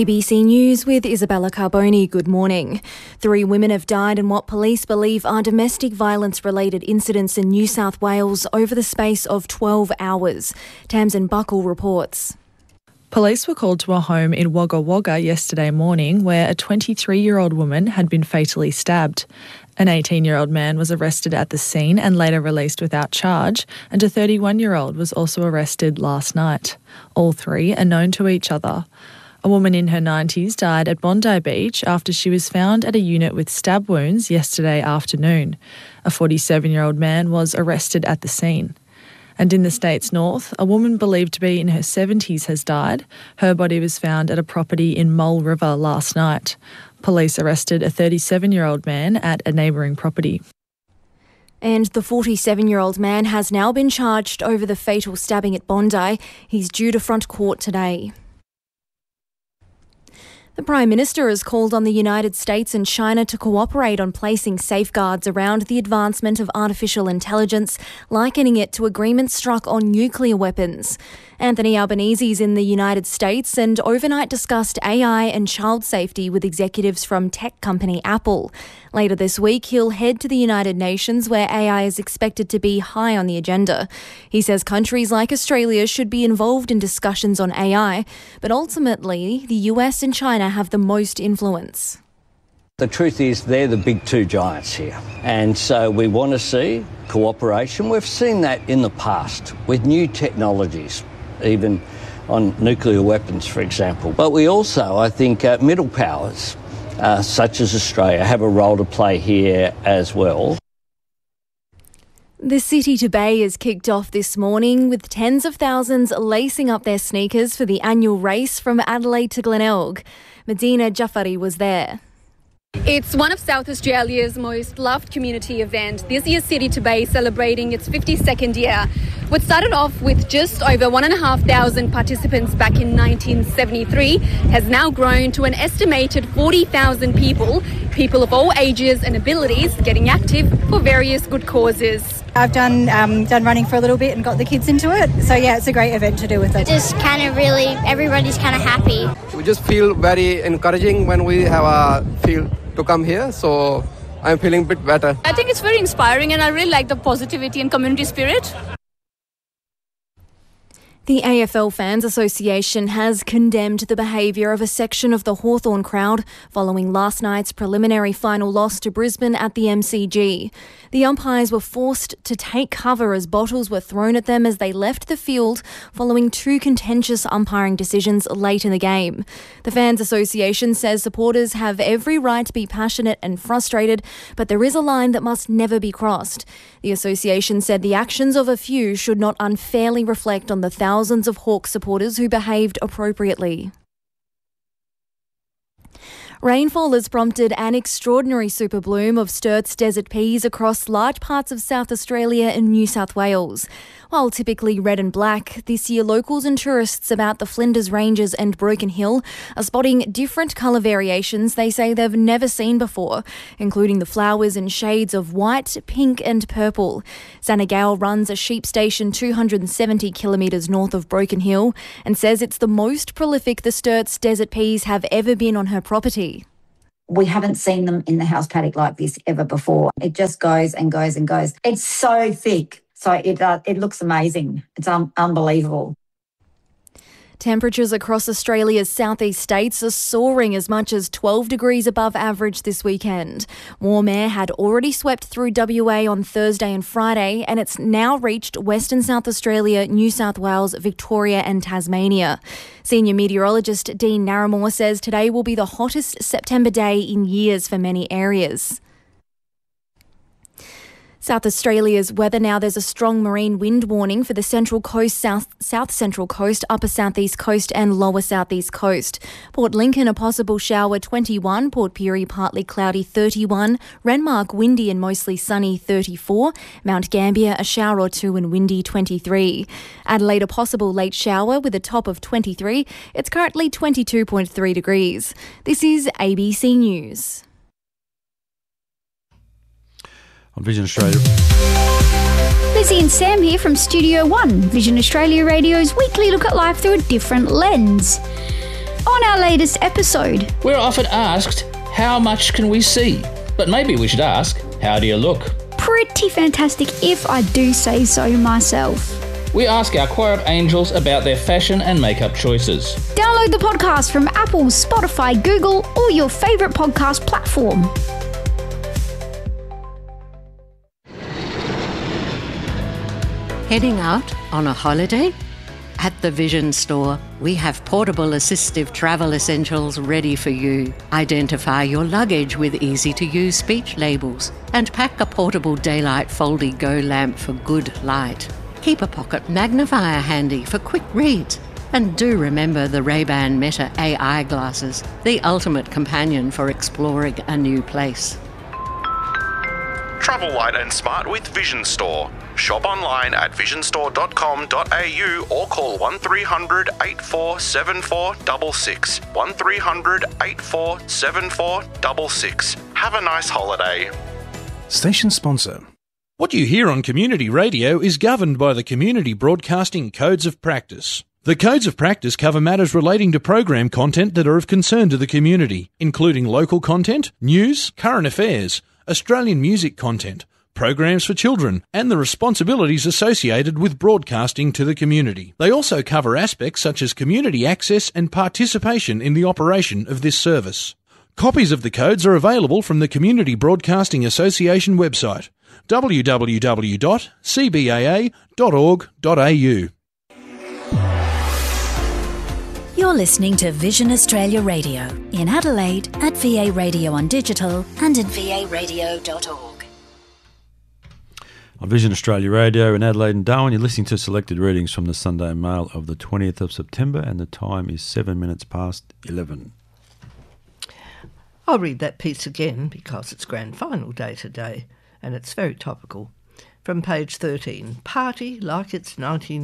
ABC News with Isabella Carboni. Good morning. 3 women have died in what police believe are domestic violence-related incidents in New South Wales over the space of 12 hours. Tamsin Buckle reports. Police were called to a home in Wagga Wagga yesterday morning where a 23-year-old woman had been fatally stabbed. An 18-year-old man was arrested at the scene and later released without charge, and a 31-year-old was also arrested last night. All 3 are known to each other. A woman in her 90s died at Bondi Beach after she was found at a unit with stab wounds yesterday afternoon. A 47-year-old man was arrested at the scene. And in the state's north, a woman believed to be in her 70s has died. Her body was found at a property in Mole River last night. Police arrested a 37-year-old man at a neighbouring property. And the 47-year-old man has now been charged over the fatal stabbing at Bondi. He's due to front court today. The Prime Minister has called on the United States and China to cooperate on placing safeguards around the advancement of artificial intelligence, likening it to agreements struck on nuclear weapons. Anthony Albanese is in the United States and overnight discussed AI and child safety with executives from tech company Apple. Later this week, he'll head to the United Nations where AI is expected to be high on the agenda. He says countries like Australia should be involved in discussions on AI, but ultimately the US and China have the most influence. The truth is they're the big 2 giants here, and so we want to see cooperation. We've seen that in the past with new technologies, even on nuclear weapons, for example. But we also, I think, middle powers, such as Australia, have a role to play here as well. The City to Bay is kicked off this morning with tens of thousands lacing up their sneakers for the annual race from Adelaide to Glenelg. Medina Jafari was there. It's one of South Australia's most loved community events. This year's City to Bay celebrating its 52nd year. What started off with just over 1,500 participants back in 1973 has now grown to an estimated 40,000 people of all ages and abilities getting active for various good causes. I've done running for a little bit and got the kids into it. So yeah, it's a great event to do with it. Just kind of really, everybody's kind of happy. We just feel very encouraging when we have a field to come here. So I'm feeling a bit better. I think it's very inspiring and I really like the positivity and community spirit. The AFL Fans Association has condemned the behaviour of a section of the Hawthorn crowd following last night's preliminary final loss to Brisbane at the MCG. The umpires were forced to take cover as bottles were thrown at them as they left the field following 2 contentious umpiring decisions late in the game. The Fans Association says supporters have every right to be passionate and frustrated, but there is a line that must never be crossed. The association said the actions of a few should not unfairly reflect on the thousands of Hawks supporters who behaved appropriately. Rainfall has prompted an extraordinary super bloom of Sturt's desert peas across large parts of South Australia and New South Wales. While typically red and black, this year locals and tourists about the Flinders Ranges and Broken Hill are spotting different colour variations they say they've never seen before, including the flowers in shades of white, pink and purple. Zanna Gale runs a sheep station 270 kilometres north of Broken Hill and says it's the most prolific the Sturt's desert peas have ever been on her property. We haven't seen them in the house paddock like this ever before. It just goes and goes and goes. It's so thick. So it looks amazing. It's unbelievable. Temperatures across Australia's southeast states are soaring as much as 12 degrees above average this weekend. Warm air had already swept through WA on Thursday and Friday, and it's now reached Western South Australia, New South Wales, Victoria and Tasmania. Senior meteorologist Dean Narramore says today will be the hottest September day in years for many areas. South Australia's weather now. There's a strong marine wind warning for the Central Coast, South Central Coast, Upper Southeast Coast and Lower Southeast Coast. Port Lincoln, a possible shower 21. Port Pirie, partly cloudy 31. Renmark, windy and mostly sunny 34. Mount Gambier, a shower or 2 and windy 23. Adelaide, a possible late shower with a top of 23. It's currently 22.3 degrees. This is ABC News. On Vision Australia. Lizzie and Sam here from Studio One, Vision Australia Radio's weekly look at life through a different lens. on our latest episode. We're often asked, how much can we see? But maybe we should ask, how do you look? Pretty fantastic if I do say so myself. We ask our quiet angels about their fashion and makeup choices. Download the podcast from Apple, Spotify, Google, or your favourite podcast platform. Heading out on a holiday? At the Vision Store, we have portable assistive travel essentials ready for you. Identify your luggage with easy-to-use speech labels and pack a portable daylight Foldy Go lamp for good light. Keep a pocket magnifier handy for quick reads. And do remember the Ray-Ban Meta AI glasses, the ultimate companion for exploring a new place. Travel light and smart with Vision Store. Shop online at visionstore.com.au or call 1300 847466. 1300 847466. Have a nice holiday. Station sponsor. What you hear on community radio is governed by the Community Broadcasting Codes of Practice. The Codes of Practice cover matters relating to program content that are of concern to the community, including local content, news, current affairs, Australian music content, programs for children, and the responsibilities associated with broadcasting to the community. They also cover aspects such as community access and participation in the operation of this service. Copies of the codes are available from the Community Broadcasting Association website, www.cbaa.org.au. You're listening to Vision Australia Radio in Adelaide at VA Radio on digital and at varadio.org. On Vision Australia Radio in Adelaide and Darwin, you're listening to selected readings from the Sunday Mail of the 20th of September, and the time is 7 minutes past 11. I'll read that piece again because it's grand final day today and it's very topical. From page 13, Party Like It's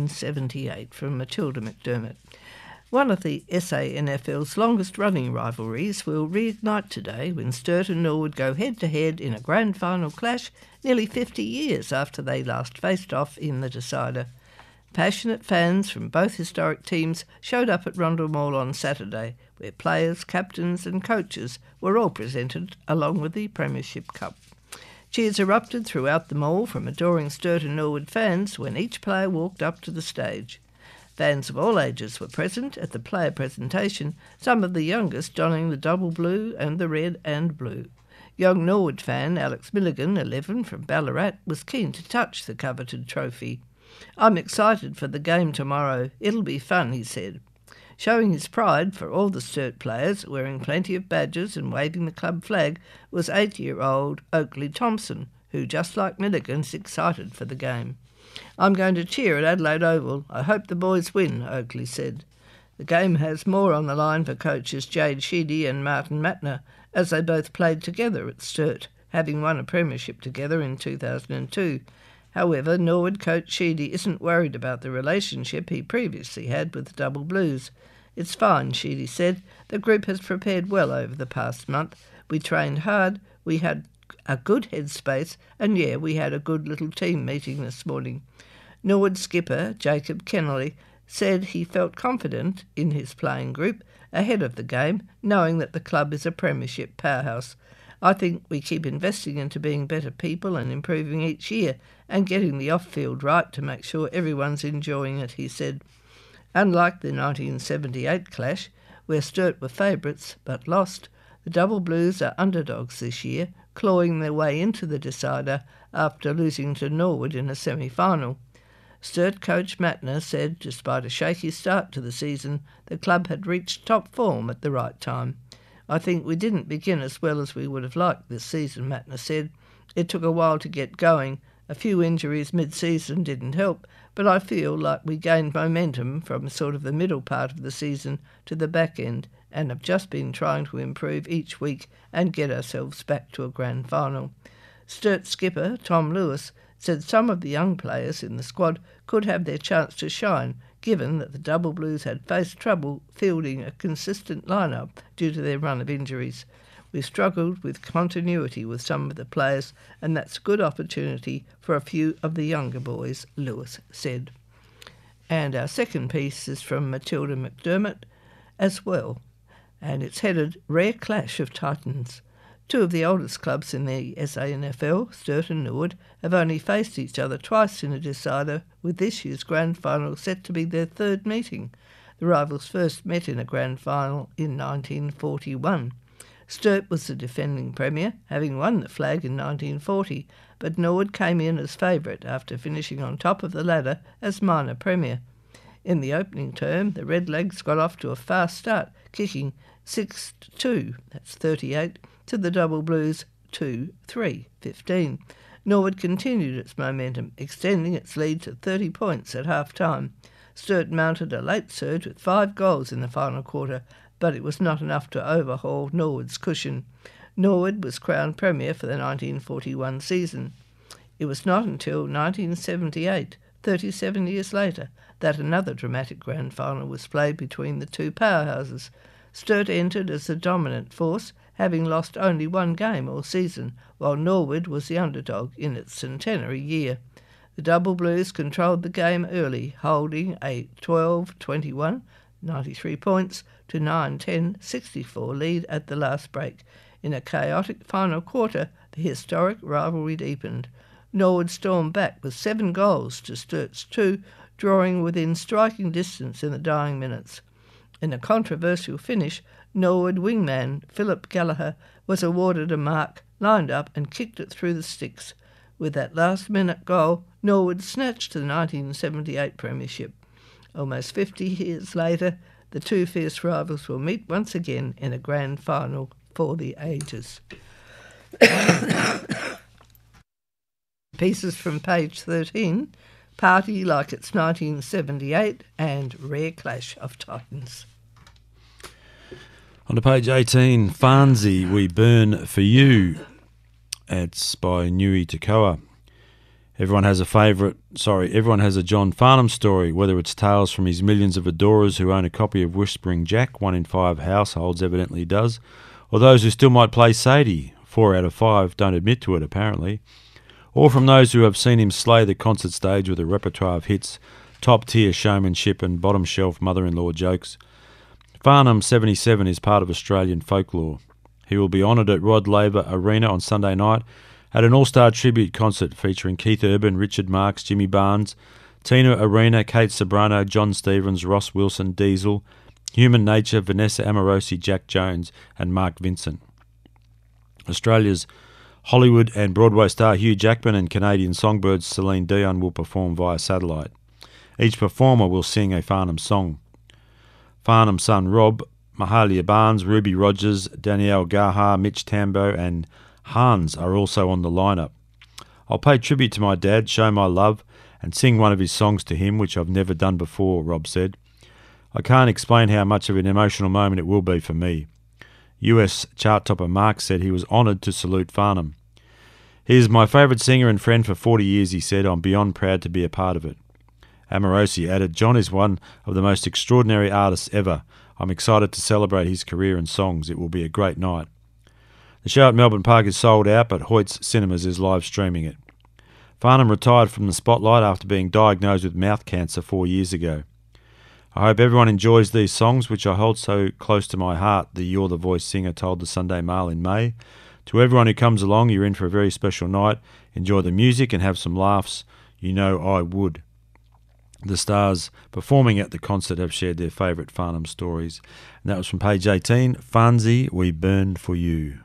1978 from Matilda McDermott. One of the SANFL's longest-running rivalries will reignite today when Sturt and Norwood go head-to-head in a grand final clash nearly 50 years after they last faced off in the decider. Passionate fans from both historic teams showed up at Rundle Mall on Saturday, where players, captains and coaches were all presented along with the Premiership Cup. Cheers erupted throughout the mall from adoring Sturt and Norwood fans when each player walked up to the stage. Fans of all ages were present at the player presentation, some of the youngest donning the double blue and the red and blue. Young Norwood fan Alex Milligan, 11, from Ballarat, was keen to touch the coveted trophy. "I'm excited for the game tomorrow. It'll be fun," he said. Showing his pride for all the Sturt players, wearing plenty of badges and waving the club flag, was 8-year-old Oakley Thompson, who, just like Milligan, is excited for the game. "I'm going to cheer at Adelaide Oval. I hope the boys win," Oakley said. The game has more on the line for coaches Jade Sheedy and Martin Matner, as they both played together at Sturt, having won a premiership together in 2002. However, Norwood coach Sheedy isn't worried about the relationship he previously had with the Double Blues. "It's fine," Sheedy said. "The group has prepared well over the past month. We trained hard, we had a good headspace, and we had a good little team meeting this morning." Norwood skipper Jacob Kennelly said he felt confident in his playing group ahead of the game, knowing that the club is a premiership powerhouse. "I think we keep investing into being better people and improving each year and getting the off-field right to make sure everyone's enjoying it," he said. Unlike the 1978 clash, where Sturt were favourites but lost, the Double Blues are underdogs this year, clawing their way into the decider after losing to Norwood in a semi-final. Sturt coach Matner said despite a shaky start to the season, the club had reached top form at the right time. "I think we didn't begin as well as we would have liked this season," Matner said. "It took a while to get going. A few injuries mid-season didn't help, but I feel like we gained momentum from sort of the middle part of the season to the back end and have just been trying to improve each week and get ourselves back to a grand final." Sturt skipper Tom Lewis said some of the young players in the squad could have their chance to shine, given that the Double Blues had faced trouble fielding a consistent lineup due to their run of injuries. "We struggled with continuity with some of the players, and that's a good opportunity for a few of the younger boys," Lewis said. And our second piece is from Matilda McDermott as well. and it's headed Rare Clash of Titans. Two of the oldest clubs in the SANFL, Sturt and Norwood, have only faced each other twice in a decider, with this year's grand final set to be their third meeting. The rivals first met in a grand final in 1941. Sturt was the defending premier, having won the flag in 1940, but Norwood came in as favourite after finishing on top of the ladder as minor premier. In the opening term, the Redlegs got off to a fast start, kicking 6-2, that's 38, to the Double Blues 2-3, 15. Norwood continued its momentum, extending its lead to 30 points at half-time. Sturt mounted a late surge with 5 goals in the final quarter, but it was not enough to overhaul Norwood's cushion. Norwood was crowned premier for the 1941 season. It was not until 1978, 37 years later, that another dramatic grand final was played between the two powerhouses. Sturt entered as the dominant force, having lost only one game all season, while Norwood was the underdog in its centenary year. The Double Blues controlled the game early, holding a 12-21, 93 points, to 9-10, 64 lead at the last break. In a chaotic final quarter, the historic rivalry deepened. Norwood stormed back with 7 goals to Sturt's 2, drawing within striking distance in the dying minutes. In a controversial finish, Norwood wingman Philip Gallagher was awarded a mark, lined up and kicked it through the sticks. With that last-minute goal, Norwood snatched the 1978 premiership. Almost 50 years later, the two fierce rivals will meet once again in a grand final for the ages. Pieces from page 13, Party Like It's 1978 and Rare Clash of Titans. On to page 18, Farnsey, We Burn For You. It's by Nui Takoa. Everyone has a John Farnham story, whether it's tales from his millions of adorers who own a copy of Whispering Jack, 1 in 5 households evidently does, or those who still might play Sadie, 4 out of 5 don't admit to it apparently, or from those who have seen him slay the concert stage with a repertoire of hits, top-tier showmanship and bottom-shelf mother-in-law jokes. Farnham 77 is part of Australian folklore. He will be honoured at Rod Laver Arena on Sunday night at an all-star tribute concert featuring Keith Urban, Richard Marx, Jimmy Barnes, Tina Arena, Kate Sobrano, John Stevens, Ross Wilson, Diesel, Human Nature, Vanessa Amorosi, Jack Jones and Mark Vincent. Australia's Hollywood and Broadway star Hugh Jackman and Canadian songbird Celine Dion will perform via satellite. Each performer will sing a Farnham song. Farnham's son Rob, Mahalia Barnes, Ruby Rogers, Danielle Gaha, Mitch Tambo and Hans are also on the lineup. I'll pay tribute to my dad, show my love and sing one of his songs to him, which I've never done before, Rob said. I can't explain how much of an emotional moment it will be for me. US chart topper Mark said he was honoured to salute Farnham. He is my favourite singer and friend for 40 years, he said. I'm beyond proud to be a part of it. Amorosi added, John is one of the most extraordinary artists ever. I'm excited to celebrate his career and songs. It will be a great night. The show at Melbourne Park is sold out, but Hoyt's Cinemas is live streaming it. Farnham retired from the spotlight after being diagnosed with mouth cancer 4 years ago. I hope everyone enjoys these songs, which I hold so close to my heart, the You're the Voice singer told the Sunday Mail in May. To everyone who comes along, you're in for a very special night. Enjoy the music and have some laughs. You know I would. The stars performing at the concert have shared their favourite Farnham stories. And that was from page 18, Farnsey, We Burn For You.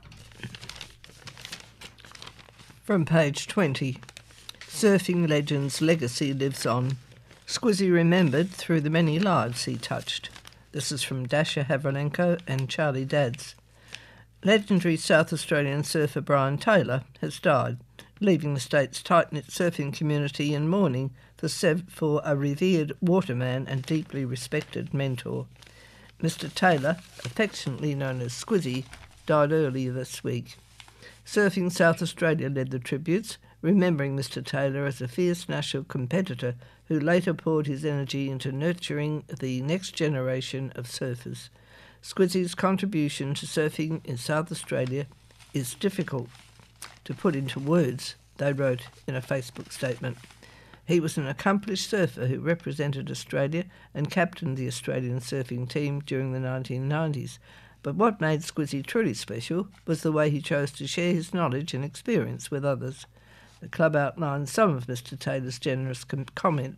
From page 20, Surfing Legend's legacy lives on. Squizzy remembered through the many lives he touched. This is from Dasha Havrenko and Charlie Dadds. Legendary South Australian surfer Brian Taylor has died, leaving the state's tight-knit surfing community in mourning for a revered waterman and deeply respected mentor. Mr. Taylor, affectionately known as Squizzy, died earlier this week. Surfing South Australia led the tributes, remembering Mr. Taylor as a fierce national competitor who later poured his energy into nurturing the next generation of surfers. Squizzy's contribution to surfing in South Australia is difficult to put into words, they wrote in a Facebook statement. He was an accomplished surfer who represented Australia and captained the Australian surfing team during the 1990s. But what made Squizzy truly special was the way he chose to share his knowledge and experience with others. The club outlined some of Mr. Taylor's generous commitment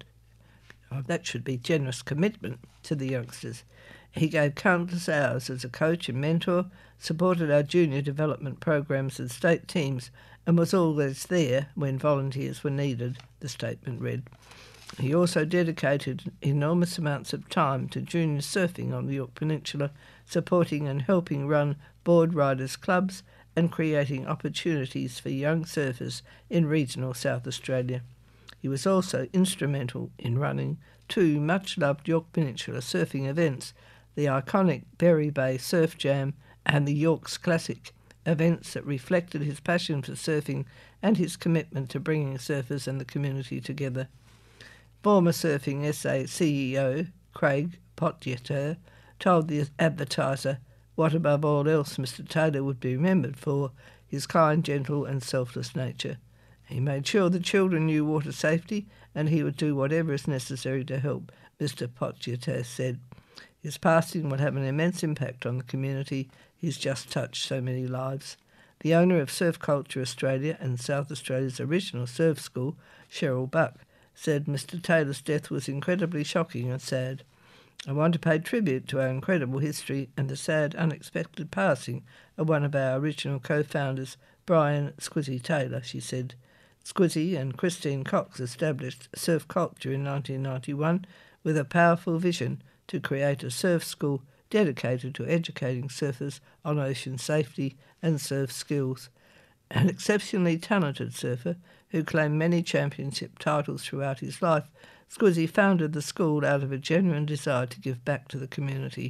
to the youngsters. He gave countless hours as a coach and mentor, supported our junior development programs and state teams, and was always there when volunteers were needed, the statement read. He also dedicated enormous amounts of time to junior surfing on the Yorke Peninsula, supporting and helping run board riders clubs and creating opportunities for young surfers in regional South Australia. He was also instrumental in running 2 much-loved Yorke Peninsula surfing events, the iconic Berry Bay Surf Jam and the Yorks Classic, events that reflected his passion for surfing and his commitment to bringing surfers and the community together. Former Surfing SA CEO Craig Potgieter told the Advertiser what above all else Mr. Taylor would be remembered for, his kind, gentle and selfless nature. He made sure the children knew water safety and he would do whatever is necessary to help, Mr. Potgieter said. His passing will have an immense impact on the community. He's just touched so many lives. The owner of Surf Culture Australia and South Australia's original surf school, Cheryl Buck, said Mr. Taylor's death was incredibly shocking and sad. I want to pay tribute to our incredible history and the sad, unexpected passing of one of our original co-founders, Brian Squizzy Taylor, she said. Squizzy and Christine Cox established Surf Culture in 1991 with a powerful vision to create a surf school dedicated to educating surfers on ocean safety and surf skills. An exceptionally talented surfer who claimed many championship titles throughout his life, Squizzy founded the school out of a genuine desire to give back to the community.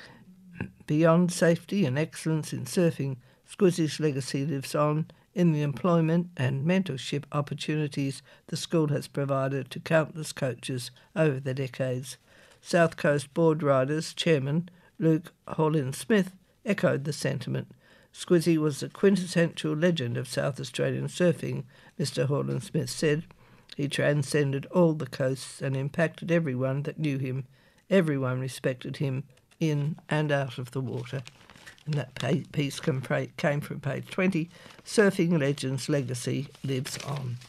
Beyond safety and excellence in surfing, Squizzy's legacy lives on in the employment and mentorship opportunities the school has provided to countless coaches over the decades. South Coast Board Riders Chairman Luke Hollins-Smith echoed the sentiment. Squizzy was the quintessential legend of South Australian surfing, Mr. Hollins-Smith said. He transcended all the coasts and impacted everyone that knew him. Everyone respected him in and out of the water. And that piece came from page 20. Surfing Legends' legacy lives on.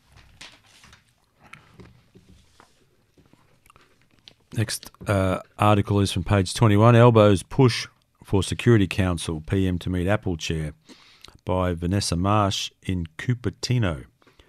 Next article is from page 21. Elbows push for Security Council, PM to meet Apple chair, by Vanessa Marsh in Cupertino.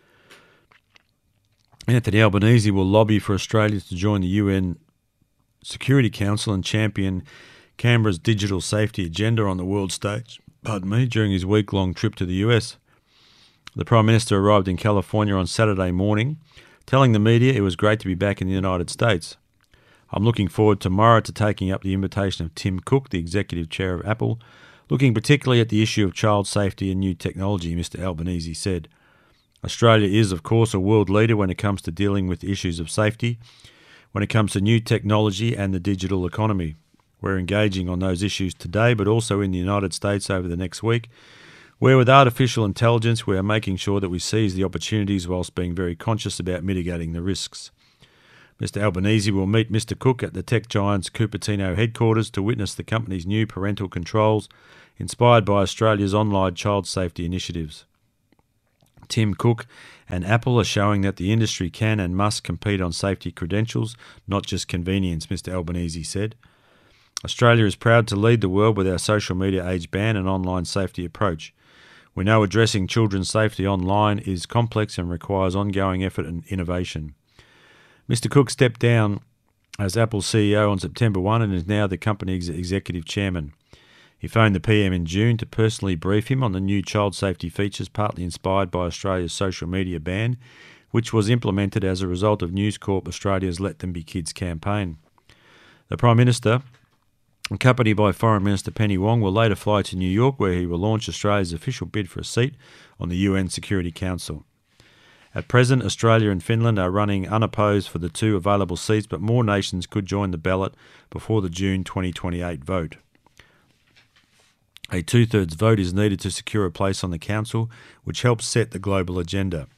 Anthony Albanese will lobby for Australia to join the UN Security Council and champion Canberra's digital safety agenda on the world stage, during his week-long trip to the US. The Prime Minister arrived in California on Saturday morning, telling the media it was great to be back in the United States. I'm looking forward tomorrow to taking up the invitation of Tim Cook, the Executive Chair of Apple, looking particularly at the issue of child safety and new technology, Mr. Albanese said. Australia is, of course, a world leader when it comes to dealing with issues of safety, when it comes to new technology and the digital economy. We're engaging on those issues today, but also in the United States over the next week, where with artificial intelligence we are making sure that we seize the opportunities whilst being very conscious about mitigating the risks. Mr. Albanese will meet Mr. Cook at the tech giant's Cupertino headquarters to witness the company's new parental controls inspired by Australia's online child safety initiatives. Tim Cook and Apple are showing that the industry can and must compete on safety credentials, not just convenience, Mr. Albanese said. Australia is proud to lead the world with our social media age ban and online safety approach. We know addressing children's safety online is complex and requires ongoing effort and innovation. Mr. Cook stepped down as Apple's CEO on September 1 and is now the company's executive chairman. He phoned the PM in June to personally brief him on the new child safety features partly inspired by Australia's social media ban, which was implemented as a result of News Corp Australia's Let Them Be Kids campaign. The Prime Minister, accompanied by Foreign Minister Penny Wong, will later fly to New York where he will launch Australia's official bid for a seat on the UN Security Council. At present, Australia and Finland are running unopposed for the 2 available seats, but more nations could join the ballot before the June 2028 vote. A 2/3 vote is needed to secure a place on the Council, which helps set the global agenda.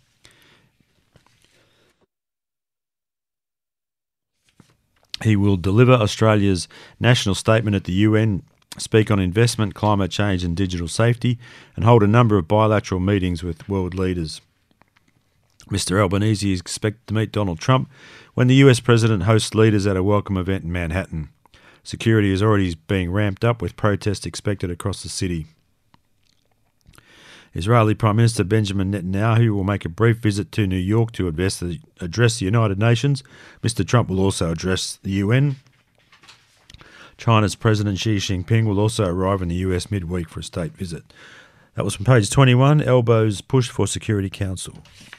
He will deliver Australia's national statement at the UN speak on investment, climate change and digital safety, and hold a number of bilateral meetings with world leaders. Mr Albanese is expected to meet Donald Trump when the US President hosts leaders at a welcome event in Manhattan. Security is already being ramped up with protests expected across the city. Israeli Prime Minister Benjamin Netanyahu will make a brief visit to New York to address the United Nations. Mr Trump will also address the UN. China's President Xi Jinping will also arrive in the US midweek for a state visit. That was from page 21, Elbows push for Security Council.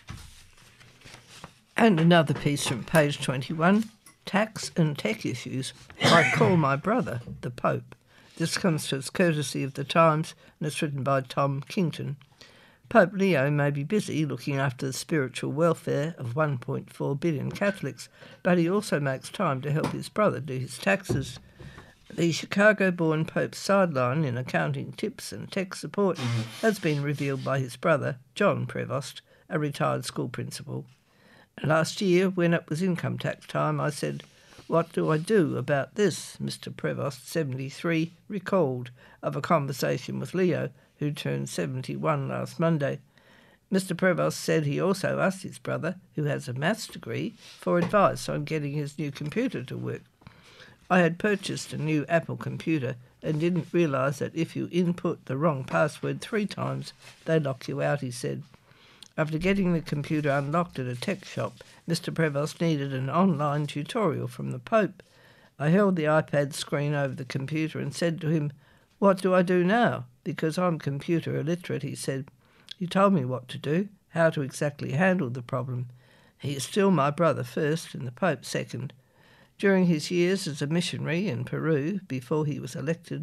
And another piece from page 21, Tax and Tech Issues. I Call My Brother, the Pope. This comes to us courtesy of The Times and it's written by Tom Kington. Pope Leo may be busy looking after the spiritual welfare of 1.4 billion Catholics, but he also makes time to help his brother do his taxes. The Chicago-born Pope's sideline in accounting tips and tech support has been revealed by his brother, John Prevost, a retired school principal. Last year, when it was income tax time, I said, "What do I do about this?" Mr Prevost, 73, recalled of a conversation with Leo, who turned 71 last Monday. Mr Prevost said he also asked his brother, who has a maths degree, for advice on getting his new computer to work. I had purchased a new Apple computer and didn't realise that if you input the wrong password 3 times, they lock you out, he said. After getting the computer unlocked at a tech shop, Mr Prevost needed an online tutorial from the Pope. I held the iPad screen over the computer and said to him, "What do I do now? Because I'm computer illiterate," he said. "You told me what to do, how to exactly handle the problem. He is still my brother first and the Pope second." During his years as a missionary in Peru, before he was elected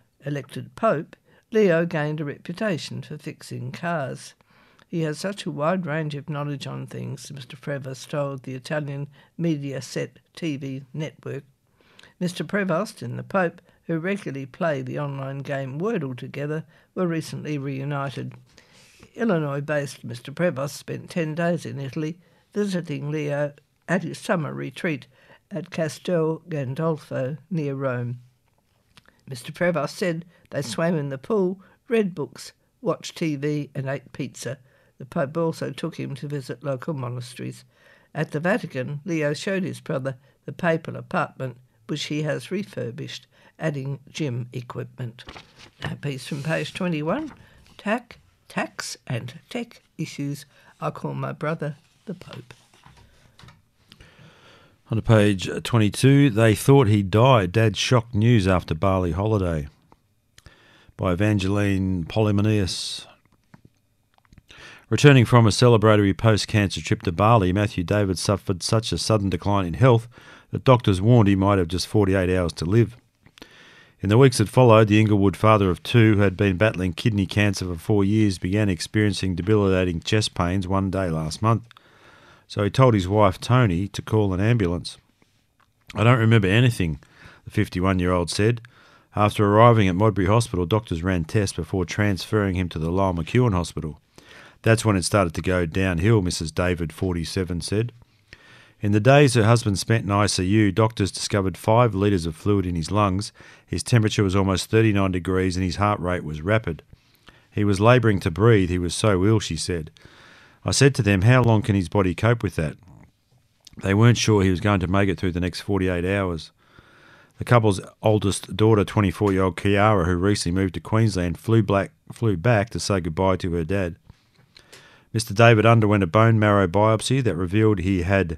Pope, Leo gained a reputation for fixing cars. He has such a wide range of knowledge on things, Mr Prevost told the Italian Mediaset TV network. Mr Prevost and the Pope, who regularly play the online game Wordle together, were recently reunited. Illinois-based Mr Prevost spent 10 days in Italy, visiting Leo at his summer retreat at Castel Gandolfo near Rome. Mr Prevost said they swam in the pool, read books, watched TV and ate pizza. The Pope also took him to visit local monasteries. At the Vatican, Leo showed his brother the papal apartment, which he has refurbished, adding gym equipment. A piece from page 21, Tax and Tech Issues. I Call My Brother the Pope. On to page 22, They Thought He Died. Dad's shocked news after Bali holiday, by Evangeline Polymonius. Returning from a celebratory post-cancer trip to Bali, Matthew David suffered such a sudden decline in health that doctors warned he might have just 48 hours to live. In the weeks that followed, the Inglewood father of 2, who had been battling kidney cancer for 4 years, began experiencing debilitating chest pains one day last month. So he told his wife, Tony, to call an ambulance. "I don't remember anything," the 51-year-old said. After arriving at Modbury Hospital, doctors ran tests before transferring him to the Lyell McEwen Hospital. "That's when it started to go downhill," Mrs. David, 47, said. In the days her husband spent in ICU, doctors discovered 5 litres of fluid in his lungs, his temperature was almost 39 degrees and his heart rate was rapid. He was labouring to breathe, he was so ill, she said. "I said to them, how long can his body cope with that? They weren't sure he was going to make it through the next 48 hours. The couple's oldest daughter, 24-year-old Kiara, who recently moved to Queensland, flew back to say goodbye to her dad. Mr. David underwent a bone marrow biopsy that revealed he had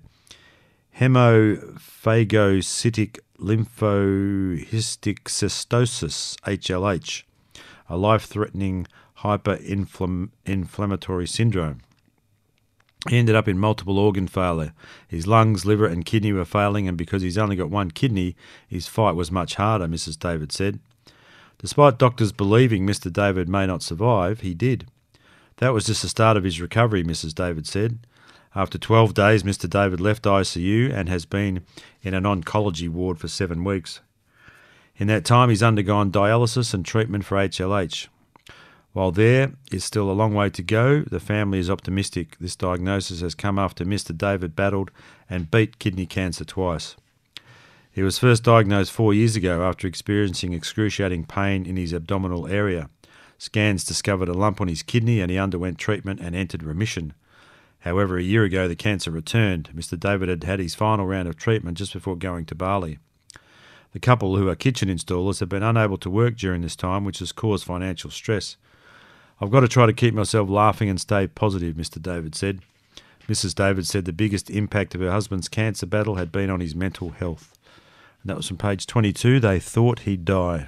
hemophagocytic lymphohystic cystosis, HLH, a life-threatening hyperinflammatory syndrome. He ended up in multiple organ failure. His lungs, liver and kidney were failing, and because he's only got one kidney, his fight was much harder," Mrs. David said. Despite doctors believing Mr. David may not survive, he did. "That was just the start of his recovery," Mrs. David said. After 12 days, Mr. David left ICU and has been in an oncology ward for 7 weeks. In that time, he's undergone dialysis and treatment for HLH. While there is still a long way to go, the family is optimistic. This diagnosis has come after Mr. David battled and beat kidney cancer twice. He was first diagnosed 4 years ago after experiencing excruciating pain in his abdominal area. Scans discovered a lump on his kidney and he underwent treatment and entered remission. However, a year ago the cancer returned. Mr. David had had his final round of treatment just before going to Bali. The couple, who are kitchen installers, have been unable to work during this time, which has caused financial stress. "I've got to try to keep myself laughing and stay positive," Mr. David said. Mrs. David said the biggest impact of her husband's cancer battle had been on his mental health. And that was from page 22. They thought he'd die.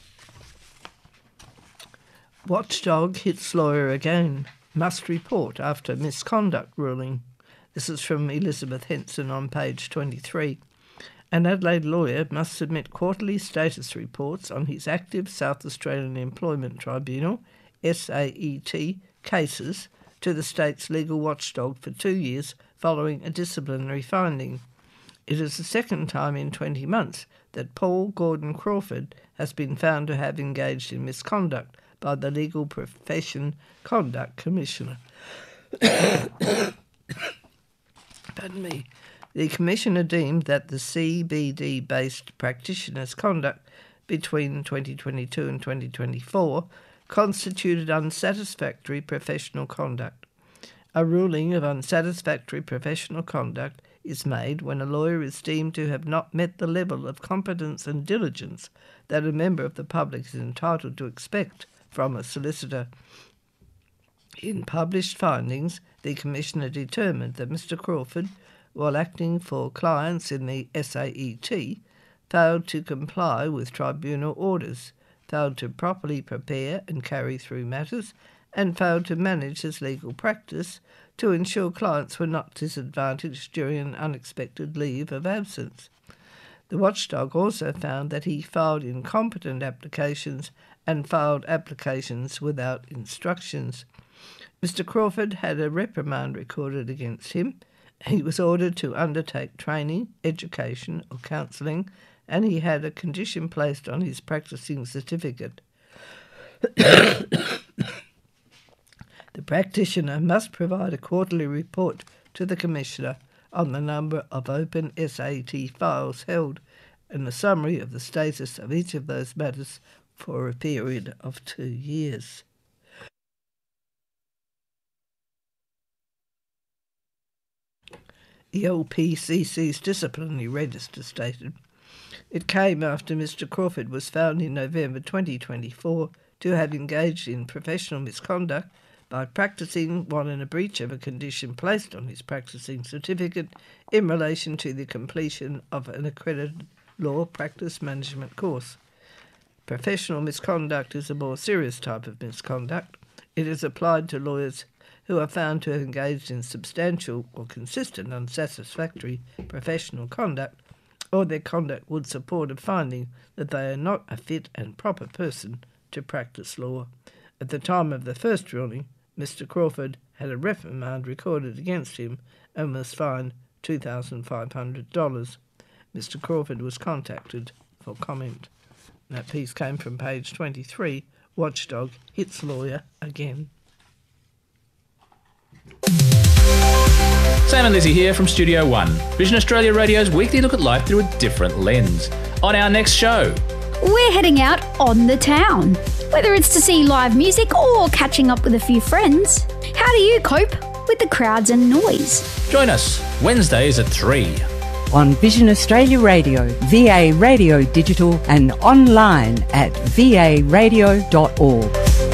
Watchdog hits lawyer again. Must report after misconduct ruling. This is from Elizabeth Henson on page 23. An Adelaide lawyer must submit quarterly status reports on his active South Australian Employment Tribunal, SAET, cases to the state's legal watchdog for 2 years following a disciplinary finding. It is the second time in 20 months that Paul Gordon Crawford has been found to have engaged in misconduct by the Legal Profession Conduct Commissioner. Pardon me. The Commissioner deemed that the CBD-based practitioners' conduct between 2022 and 2024 constituted unsatisfactory professional conduct. A ruling of unsatisfactory professional conduct is made when a lawyer is deemed to have not met the level of competence and diligence that a member of the public is entitled to expect from a solicitor. In published findings, the Commissioner determined that Mr. Crawford, while acting for clients in the SAET, failed to comply with tribunal orders, failed to properly prepare and carry through matters, and failed to manage his legal practice to ensure clients were not disadvantaged during an unexpected leave of absence. The watchdog also found that he filed incompetent applications and filed applications without instructions. Mr. Crawford had a reprimand recorded against him. He was ordered to undertake training, education or counselling, and he had a condition placed on his practising certificate. The practitioner must provide a quarterly report to the Commissioner on the number of open SAT files held and a summary of the status of each of those matters for a period of 2 years. The LPCC's disciplinary register stated, "It came after Mr. Crawford was found in November 2024 to have engaged in professional misconduct by practising while in a breach of a condition placed on his practising certificate in relation to the completion of an accredited law practice management course. Professional misconduct is a more serious type of misconduct. It is applied to lawyers who are found to have engaged in substantial or consistent unsatisfactory professional conduct, or their conduct would support a finding that they are not a fit and proper person to practice law. At the time of the first ruling, Mr. Crawford had a reprimand recorded against him and was fined $2,500. Mr. Crawford was contacted for comment." That piece came from page 23. Watchdog hits lawyer again. Sam and Lizzie here from Studio One, Vision Australia Radio's weekly look at life through a different lens. On our next show, we're heading out on the town. Whether it's to see live music or catching up with a few friends, how do you cope with the crowds and noise? Join us Wednesdays at 3. On Vision Australia Radio, VA Radio Digital and online at varadio.org.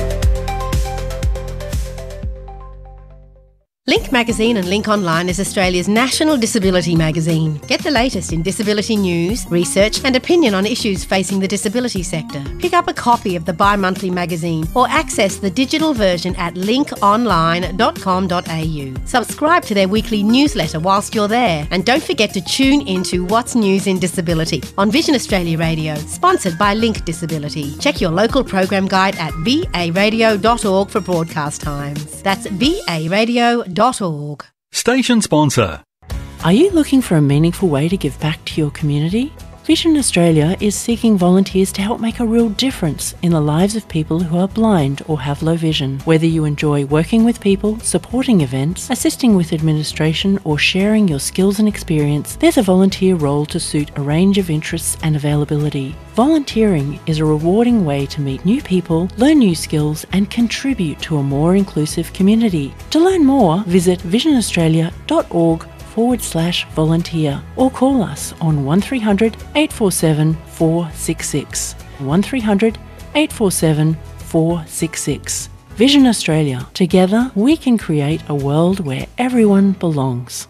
Link Magazine and Link Online is Australia's national disability magazine. Get the latest in disability news, research and opinion on issues facing the disability sector. Pick up a copy of the bi-monthly magazine or access the digital version at linkonline.com.au. Subscribe to their weekly newsletter whilst you're there, and don't forget to tune into What's News in Disability on Vision Australia Radio, sponsored by Link Disability. Check your local program guide at varadio.org for broadcast times. That's varadio.org. Station sponsor. Are you looking for a meaningful way to give back to your community? Vision Australia is seeking volunteers to help make a real difference in the lives of people who are blind or have low vision. Whether you enjoy working with people, supporting events, assisting with administration, or sharing your skills and experience, there's a volunteer role to suit a range of interests and availability. Volunteering is a rewarding way to meet new people, learn new skills, and contribute to a more inclusive community. To learn more, visit visionaustralia.org/volunteer or call us on 1300 847 466. 1300 847 466. Vision Australia. Together we can create a world where everyone belongs.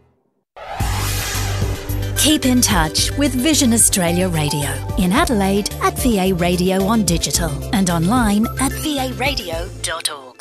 Keep in touch with Vision Australia Radio in Adelaide at VA Radio on digital and online at varadio.org.